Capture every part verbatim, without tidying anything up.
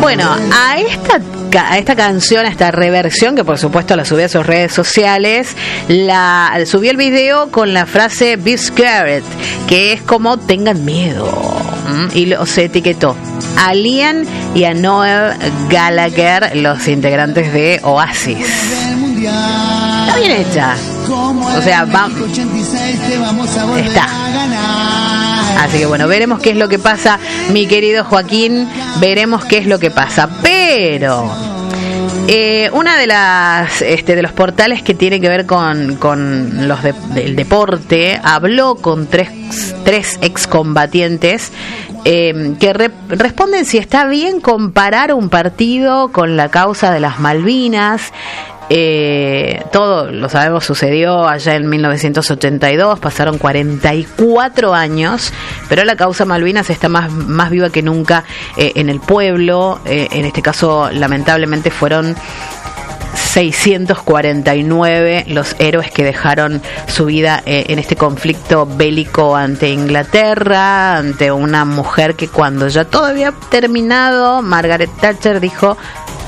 Bueno, a esta, a esta canción, a esta reversión, que por supuesto la subí a sus redes sociales, la subí el video con la frase Be Scared, que es como tengan miedo. ¿Mm? Y lo, se etiquetó a Liam y a Noel Gallagher, los integrantes de Oasis. Está bien hecha. O sea, va, está. Así que bueno, veremos qué es lo que pasa, mi querido Joaquín, veremos qué es lo que pasa. Pero eh, una de las este, de los portales que tiene que ver con, con los de, del deporte habló con tres, tres excombatientes eh, que re, responden si está bien comparar un partido con la causa de las Malvinas. Eh, todo, lo sabemos, sucedió allá en mil novecientos ochenta y dos, pasaron cuarenta y cuatro años, pero la causa Malvinas está más, más viva que nunca eh, en el pueblo. Eh, en este caso, lamentablemente, fueron seiscientos cuarenta y nueve los héroes que dejaron su vida eh, en este conflicto bélico ante Inglaterra, ante una mujer que cuando ya todo había terminado, Margaret Thatcher dijo: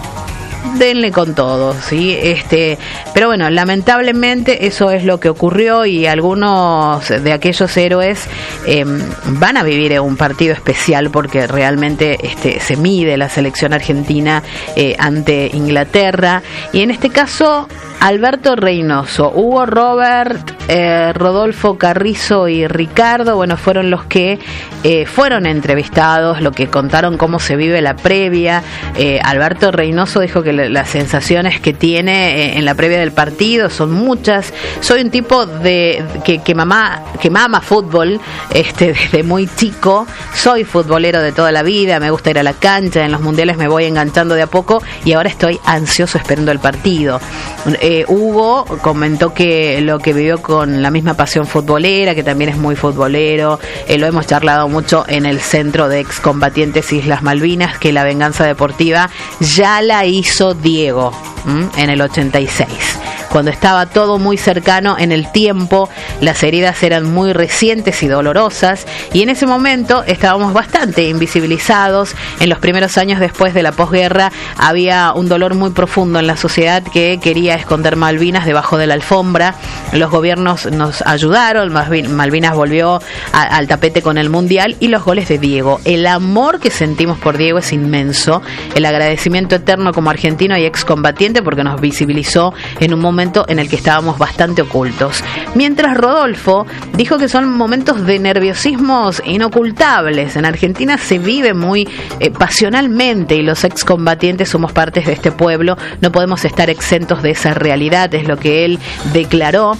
denle con todo, ¿sí? Este, pero bueno, lamentablemente eso es lo que ocurrió y algunos de aquellos héroes eh, van a vivir un partido especial porque realmente este, se mide la selección argentina eh, ante Inglaterra. Y en este caso, Alberto Reynoso, Hugo Robert, eh, Rodolfo Carrizo y Ricardo, bueno, fueron los que eh, fueron entrevistados, lo que contaron cómo se vive la previa. Eh, Alberto Reynoso dijo que las sensaciones que tiene eh, en la previa del partido son muchas. Soy un tipo de que, que mamá que mama fútbol este, desde muy chico. Soy futbolero de toda la vida, me gusta ir a la cancha, en los mundiales me voy enganchando de a poco y ahora estoy ansioso esperando el partido. Eh, Hugo comentó que lo que vivió con la misma pasión futbolera, que también es muy futbolero. Eh, lo hemos charlado mucho en el Centro de Excombatientes Islas Malvinas, que la venganza deportiva ya la hizo Diego ¿m? en el ochenta y seis. Cuando estaba todo muy cercano en el tiempo, las heridas eran muy recientes y dolorosas, y en ese momento estábamos bastante invisibilizados. En los primeros años después de la posguerra había un dolor muy profundo en la sociedad que quería esconder Malvinas debajo de la alfombra. Los gobiernos nos ayudaron, Malvinas volvió a, al tapete con el Mundial y los goles de Diego. El amor que sentimos por Diego es inmenso, el agradecimiento eterno como argentino y excombatiente porque nos visibilizó en un momento en el que estábamos bastante ocultos. Mientras Rodolfo dijo que son momentos de nerviosismos inocultables. En Argentina se vive muy eh, pasionalmente y los excombatientes somos partes de este pueblo, no podemos estar exentos de esa realidad, es lo que él declaró.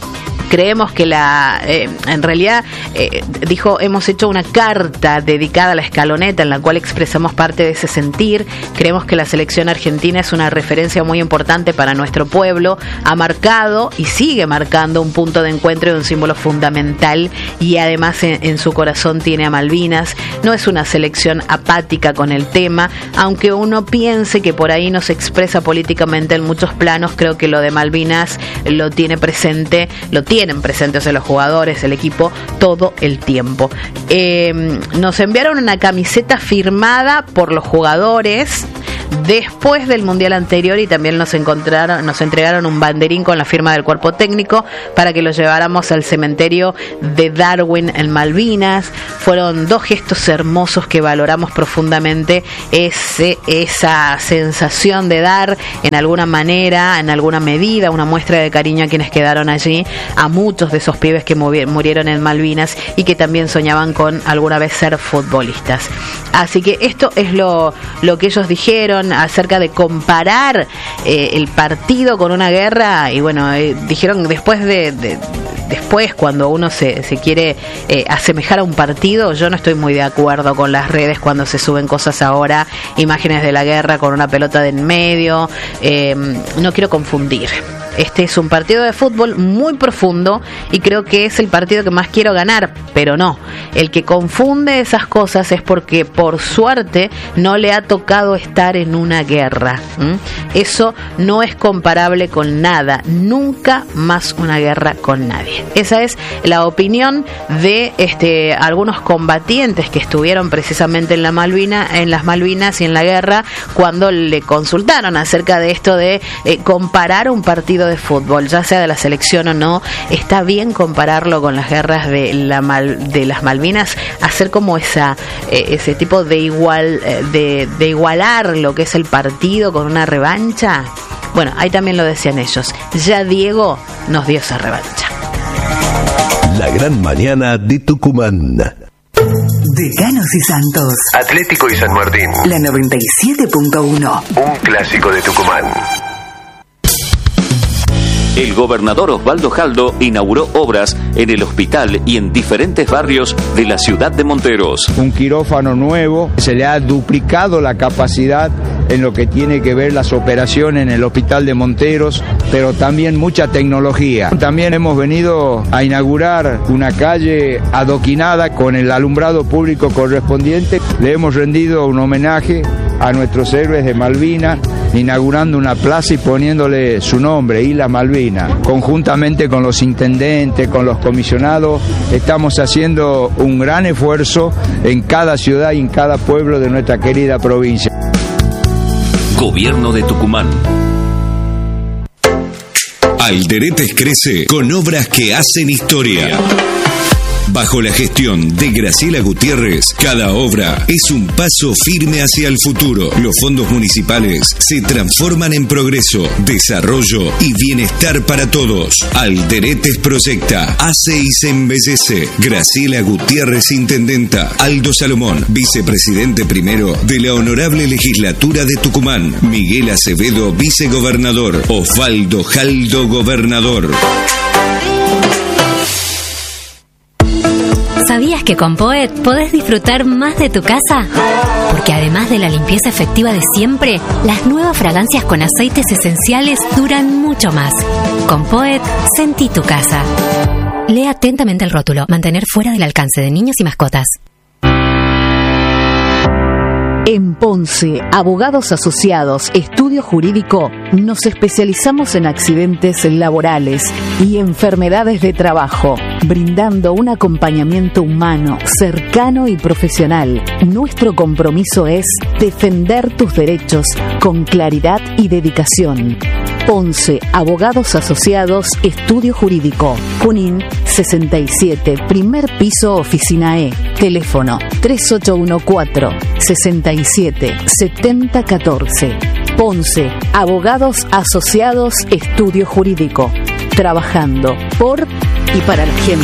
Creemos que la, eh, en realidad, eh, dijo, hemos hecho una carta dedicada a la escaloneta en la cual expresamos parte de ese sentir. Creemos que la selección argentina es una referencia muy importante para nuestro pueblo. Ha marcado y sigue marcando un punto de encuentro y un símbolo fundamental, y además en, en su corazón tiene a Malvinas. No es una selección apática con el tema, aunque uno piense que por ahí no se expresa políticamente en muchos planos. Creo que lo de Malvinas lo tiene presente, lo tiene tienen presentes en los jugadores, el equipo, todo el tiempo. Eh, nos enviaron una camiseta firmada por los jugadores después del mundial anterior, y también nos encontraron, nos entregaron un banderín con la firma del cuerpo técnico para que lo lleváramos al cementerio de Darwin en Malvinas. Fueron dos gestos hermosos que valoramos profundamente, ese, esa sensación de dar en alguna manera, en alguna medida, una muestra de cariño a quienes quedaron allí, a muchos de esos pibes que murieron en Malvinas y que también soñaban con alguna vez ser futbolistas. Así que esto es lo, lo que ellos dijeron acerca de comparar eh, el partido con una guerra. Y bueno, eh, dijeron después de, de después cuando uno se, se quiere eh, asemejar a un partido, yo no estoy muy de acuerdo con las redes cuando se suben cosas ahora, imágenes de la guerra con una pelota de en medio. Eh, no quiero confundir. Este este es un partido de fútbol muy profundo y creo que es el partido que más quiero ganar, pero no. El que confunde esas cosas es porque por suerte no le ha tocado estar en una guerra. ¿Mm? Eso no es comparable con nada, nunca más una guerra con nadie. Esa es la opinión de este, algunos combatientes que estuvieron precisamente en la Malvina, en las Malvinas y en la guerra, cuando le consultaron acerca de esto de eh, comparar un partido de fútbol, ya sea de la selección o no. Está bien compararlo con las guerras de la Mal, de las Malvinas, hacer como esa eh, ese tipo de igual eh, de, de igualar lo que es el partido con una revancha. Bueno, ahí también lo decían ellos. Ya Diego nos dio esa revancha. La gran mañana de Tucumán. Decanos y Santos. Atlético y San Martín. La noventa y siete punto uno. Un clásico de Tucumán. El gobernador Osvaldo Jaldo inauguró obras en el hospital y en diferentes barrios de la ciudad de Monteros. Un quirófano nuevo, se le ha duplicado la capacidad en lo que tiene que ver las operaciones en el hospital de Monteros, pero también mucha tecnología. También hemos venido a inaugurar una calle adoquinada con el alumbrado público correspondiente. Le hemos rendido un homenaje a nuestros héroes de Malvinas, inaugurando una plaza y poniéndole su nombre, Isla Malvina. Conjuntamente con los intendentes, con los comisionados, estamos haciendo un gran esfuerzo en cada ciudad y en cada pueblo de nuestra querida provincia. Gobierno de Tucumán. Alderetes crece con obras que hacen historia. Bajo la gestión de Graciela Gutiérrez, cada obra es un paso firme hacia el futuro. Los fondos municipales se transforman en progreso, desarrollo y bienestar para todos. Alderetes proyecta, hace y se embellece. Graciela Gutiérrez, intendenta. Aldo Salomón, vicepresidente primero de la Honorable Legislatura de Tucumán. Miguel Acevedo, vicegobernador. Osvaldo Jaldo, gobernador. ¿Sabías que con Poet podés disfrutar más de tu casa? Porque además de la limpieza efectiva de siempre, las nuevas fragancias con aceites esenciales duran mucho más. Con Poet, sentí tu casa. Lee atentamente el rótulo. Mantener fuera del alcance de niños y mascotas. En Ponce, Abogados Asociados, Estudio Jurídico, nos especializamos en accidentes laborales y enfermedades de trabajo, brindando un acompañamiento humano, cercano y profesional. Nuestro compromiso es defender tus derechos con claridad y dedicación. Ponce, Abogados Asociados, Estudio Jurídico. Junín sesenta y siete, primer piso, oficina E. Teléfono tres ocho uno cuatro, sesenta y siete, setenta catorce. Ponce, Abogados Asociados, Estudio Jurídico. Trabajando por y para la gente.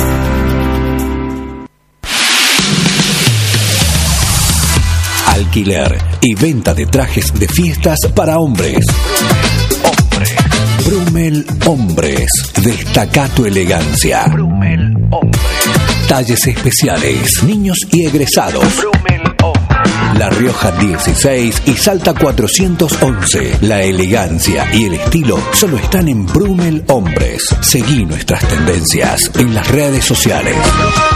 Alquiler y venta de trajes de fiestas para hombres. Brumel Hombres. Destaca tu elegancia. Brumel Hombres. Talles especiales, niños y egresados. Brumel Hombres. La Rioja dieciséis y Salta cuatrocientos once. La elegancia y el estilo solo están en Brumel Hombres. Seguí nuestras tendencias en las redes sociales.